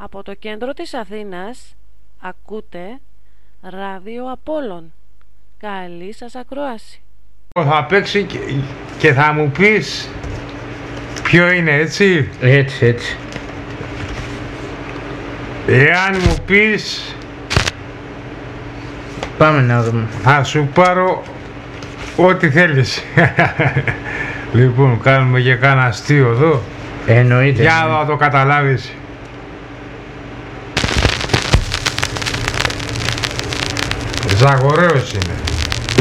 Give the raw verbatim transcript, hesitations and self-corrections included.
Από το κέντρο της Αθήνας ακούτε ράδιο Απόλλων. Καλή σας ακρόαση. Θα παίξει και, και θα μου πεις ποιο είναι, έτσι. Έτσι, έτσι. Εάν μου πεις, πάμε να δούμε. θα σου πάρω ό,τι θέλεις. Λοιπόν, κάνουμε και κάνα αστείο εδώ. Εννοείται. Για να το καταλάβεις. Ζαγορέος είναι.